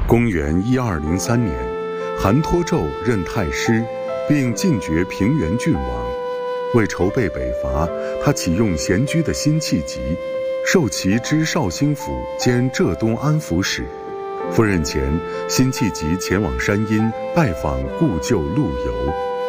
公元1203年，韩托胄任太师，并进爵平原郡王。为筹备北伐，他启用闲居的辛弃疾，授其知绍兴府兼浙东安抚使。赴任前，辛弃疾前往山阴拜访故旧陆游。